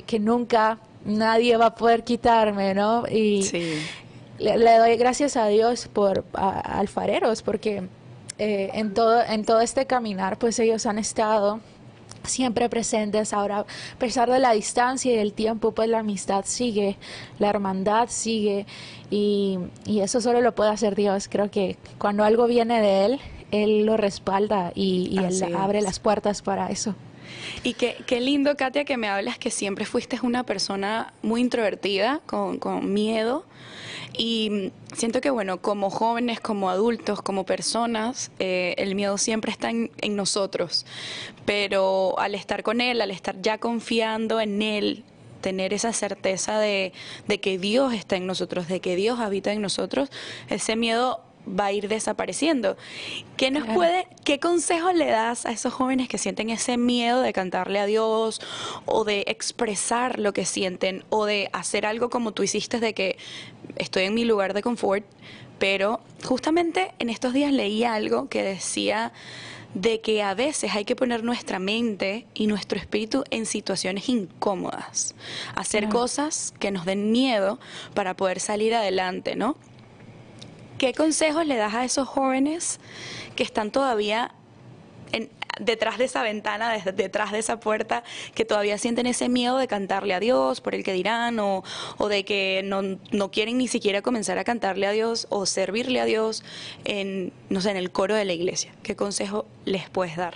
que nunca nadie va a poder quitarme, ¿no? Y Sí. le doy gracias a Dios por alfareros, porque en todo este caminar, pues ellos han estado siempre presentes. Ahora, a pesar de la distancia y el tiempo, pues la amistad sigue, la hermandad sigue, y eso solo lo puede hacer Dios. Creo que cuando algo viene de Él lo respalda y Él Así abre es. las puertas para eso. Y qué lindo, Katia, que me hablas que siempre fuiste una persona muy introvertida, con miedo. Y siento que, bueno, como jóvenes, como adultos, como personas, el miedo siempre está en nosotros. Pero al estar con él, al estar ya confiando en él, tener esa certeza de que Dios está en nosotros, de que Dios habita en nosotros, ese miedo va a ir desapareciendo. Claro. ¿Qué consejos le das a esos jóvenes que sienten ese miedo de cantarle a Dios o de expresar lo que sienten o de hacer algo como tú hiciste, de que estoy en mi lugar de confort? Pero justamente en estos días leí algo que decía de que a veces hay que poner nuestra mente y nuestro espíritu en situaciones incómodas, hacer Claro. cosas que nos den miedo para poder salir adelante, ¿no? ¿Qué consejos le das a esos jóvenes que están todavía detrás de esa ventana, detrás de esa puerta, que todavía sienten ese miedo de cantarle a Dios por el que dirán, o de que no quieren ni siquiera comenzar a cantarle a Dios o servirle a Dios no sé, en el coro de la iglesia? ¿Qué consejo les puedes dar?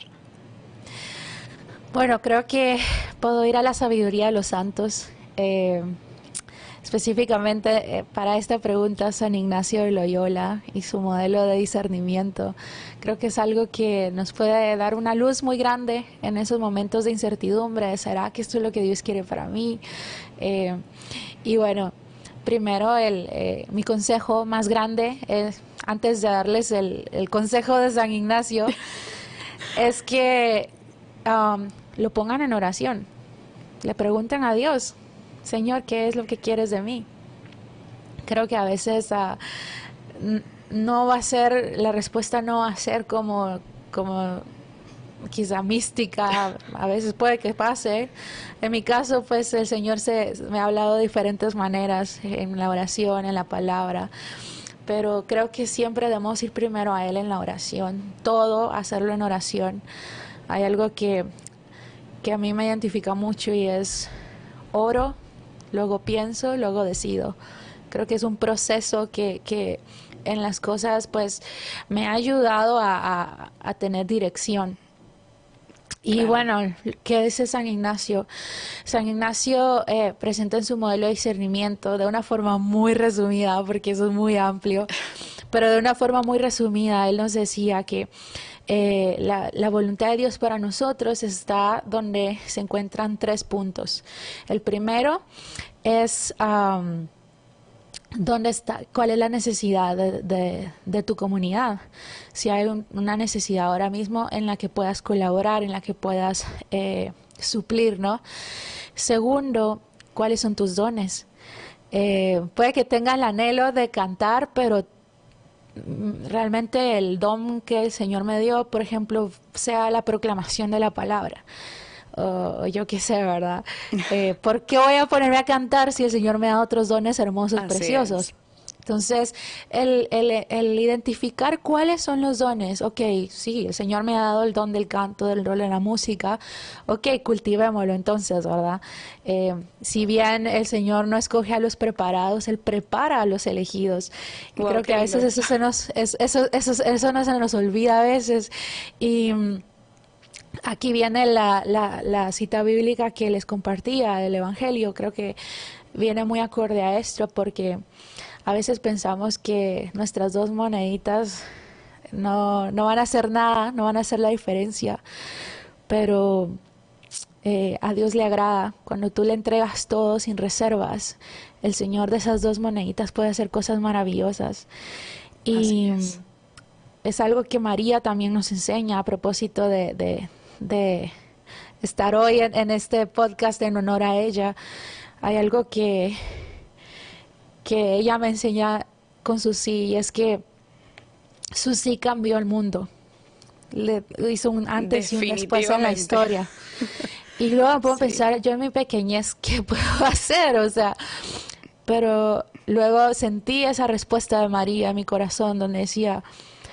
Bueno, creo que puedo ir a la sabiduría de los santos. Específicamente para esta pregunta, San Ignacio de Loyola y su modelo de discernimiento. Creo que es algo que nos puede dar una luz muy grande en esos momentos de incertidumbre. ¿Será que esto es lo que Dios quiere para mí? Eh, y bueno, primero mi consejo más grande es, antes de darles el consejo de San Ignacio, es que lo pongan en oración. Le pregunten a Dios: Señor, ¿qué es lo que quieres de mí? Creo que a veces no va a ser, la respuesta no va a ser como quizá mística. A veces puede que pase. En mi caso, pues el Señor me ha hablado de diferentes maneras, en la oración, en la palabra. Pero creo que siempre debemos ir primero a Él en la oración. Todo hacerlo en oración. Hay algo que a mí me identifica mucho, y es: oro, luego pienso, luego decido. Creo que es un proceso que en las cosas pues me ha ayudado a tener dirección. Y Claro. bueno, ¿qué dice San Ignacio? San Ignacio presenta en su modelo de discernimiento de una forma muy resumida, porque eso es muy amplio, pero de una forma muy resumida, él nos decía que la voluntad de Dios para nosotros está donde se encuentran 3 puntos. El primero es dónde está, cuál es la necesidad de tu comunidad. Si hay una necesidad ahora mismo en la que puedas colaborar, en la que puedas suplir, ¿no? Segundo, ¿cuáles son tus dones? Puede que tengas el anhelo de cantar, pero realmente el don que el Señor me dio, por ejemplo, sea la proclamación de la palabra. O yo qué sé, ¿verdad? ¿Por qué voy a ponerme a cantar si el Señor me da otros dones hermosos, Así preciosos? es. Entonces, el identificar cuáles son los dones. Ok, sí, el Señor me ha dado el don del canto, del rol en la música. Ok, cultivémoslo entonces, ¿verdad? Si bien el Señor no escoge a los preparados, Él prepara a los elegidos. Y Wow, creo qué que a lindo veces eso. eso no se nos olvida a veces. Y aquí viene la cita bíblica que les compartía del Evangelio. Creo que viene muy acorde a esto, porque a veces pensamos que nuestras 2 moneditas no van a hacer nada, no van a hacer la diferencia, pero a Dios le agrada cuando tú le entregas todo sin reservas. El Señor de esas 2 moneditas puede hacer cosas maravillosas. Así Y es. es algo que María también nos enseña a propósito de estar hoy en este podcast en honor a ella. Hay algo que ella me enseña con su sí, y es que su sí cambió el mundo. Le hizo un antes y un después en la Definitivamente. historia. Y luego me puedo Sí, pensar, yo en mi pequeñez, ¿qué puedo hacer? O sea, pero luego sentí esa respuesta de María en mi corazón donde decía,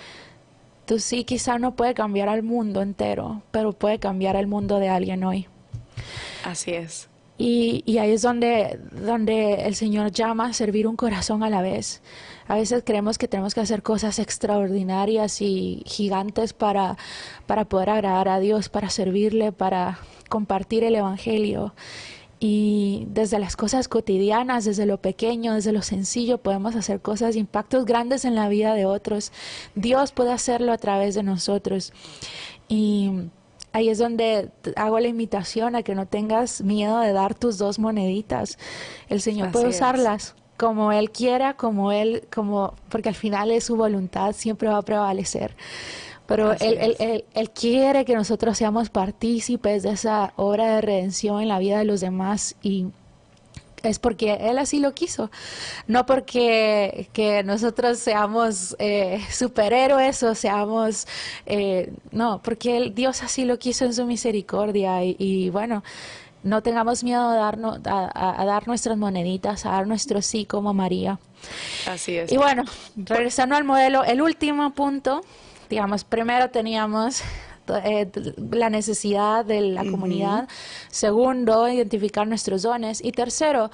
tú sí quizá no puedes cambiar al mundo entero, pero puede cambiar el mundo de alguien hoy. así es. Y ahí es donde el Señor llama a servir un corazón a la vez. A veces creemos que tenemos que hacer cosas extraordinarias y gigantes para poder agradar a Dios, para servirle, para compartir el Evangelio. Y desde las cosas cotidianas, desde lo pequeño, desde lo sencillo, podemos hacer cosas, impactos grandes en la vida de otros. Dios puede hacerlo a través de nosotros. Y ahí es donde hago la invitación a que no tengas miedo de dar tus 2 moneditas. El Señor puede Así es. usarlas como Él quiera, porque al final es su voluntad, siempre va a prevalecer. Pero Así es. Él quiere que nosotros seamos partícipes de esa obra de redención en la vida de los demás y es porque Él así lo quiso, no porque que nosotros seamos superhéroes o seamos, no, porque Dios así lo quiso en su misericordia y bueno, no tengamos miedo a dar nuestras moneditas, a dar nuestro sí como María. Así es. Y bueno, Por- regresando al modelo, el último punto, digamos, primero teníamos la necesidad de la Ujú. comunidad. Segundo, identificar nuestros dones. Y tercero,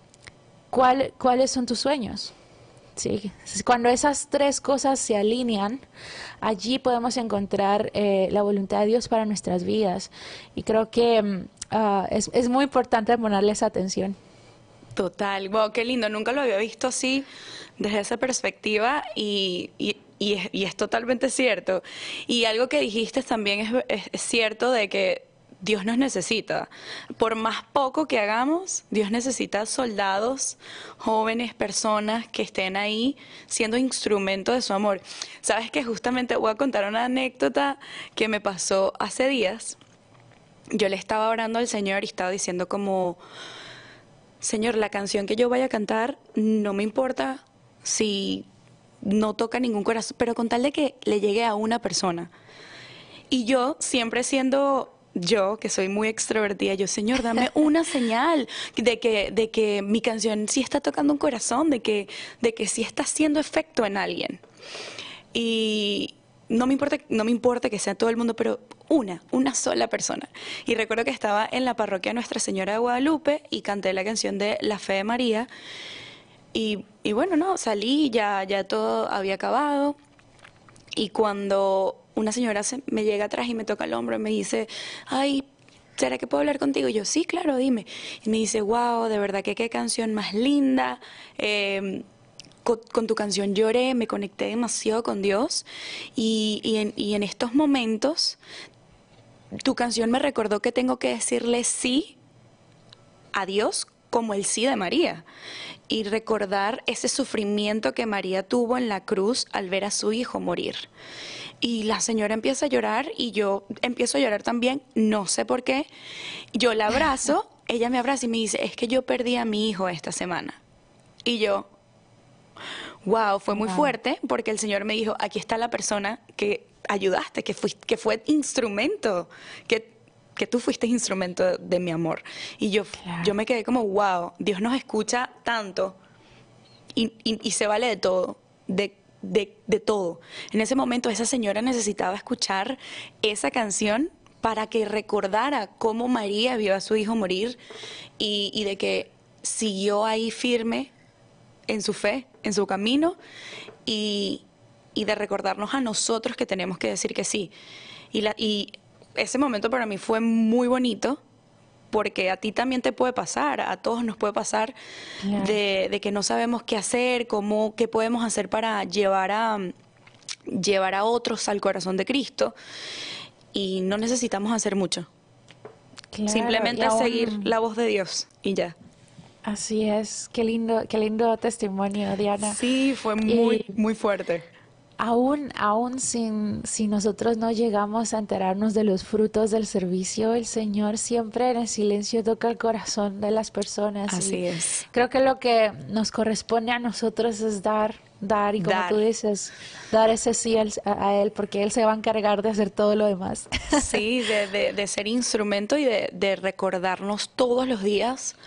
¿cuáles son tus sueños? Sí. Cuando esas 3 cosas se alinean, allí podemos encontrar la voluntad de Dios para nuestras vidas. Y creo que es muy importante ponerles atención. Total, wow, qué lindo, nunca lo había visto así desde esa perspectiva y es totalmente cierto. Y algo que dijiste también es cierto de que Dios nos necesita. Por más poco que hagamos, Dios necesita soldados, jóvenes, personas que estén ahí siendo instrumento de su amor. Sabes que justamente voy a contar una anécdota que me pasó hace días. Yo le estaba orando al Señor y estaba diciendo como, Señor, la canción que yo vaya a cantar, no me importa si no toca ningún corazón, pero con tal de que le llegue a una persona. Y yo, siempre siendo yo, que soy muy extrovertida, yo, Señor, dame una señal de que mi canción sí está tocando un corazón, de que sí está haciendo efecto en alguien. Y no me importa que sea todo el mundo, pero una sola persona. Y recuerdo que estaba en la parroquia Nuestra Señora de Guadalupe y canté la canción de La Fe de María. Y bueno, no, salí, ya todo había acabado. Y cuando una señora me llega atrás y me toca el hombro y me dice, ay, ¿será que puedo hablar contigo? Y yo, sí, claro, dime. Y me dice, wow, de verdad que qué canción más linda. Con tu canción lloré, me conecté demasiado con Dios y en estos momentos tu canción me recordó que tengo que decirle sí a Dios como el sí de María y recordar ese sufrimiento que María tuvo en la cruz al ver a su hijo morir. Y la señora empieza a llorar y yo empiezo a llorar también, no sé por qué. Yo la abrazo, ella me abraza y me dice, es que yo perdí a mi hijo esta semana. Y yo, wow, fue muy Wow. fuerte porque el Señor me dijo, aquí está la persona que ayudaste, que fue instrumento, que tú fuiste instrumento de mi amor. Y yo Claro. me quedé como, wow, Dios nos escucha tanto y se vale de todo, de todo. En ese momento esa señora necesitaba escuchar esa canción para que recordara cómo María vio a su hijo morir y de que siguió ahí firme en su fe, en su camino y, y de recordarnos a nosotros que tenemos que decir que sí. Y ese momento para mí fue muy bonito porque a ti también te puede pasar, a todos nos puede pasar Claro. de que no sabemos qué hacer, qué podemos hacer para llevar a otros al corazón de Cristo y no necesitamos hacer mucho. Claro, y Simplemente seguir aún la voz de Dios y ya. así es, qué lindo testimonio, Diana. Sí, fue muy, Y muy fuerte. Aún si nosotros no llegamos a enterarnos de los frutos del servicio, el Señor siempre en el silencio toca el corazón de las personas. Y Así es. creo que lo que nos corresponde a nosotros es dar, y como tú Dar. dices, dar ese sí a Él, porque Él se va a encargar de hacer todo lo demás. Sí, de ser instrumento y de recordarnos todos los días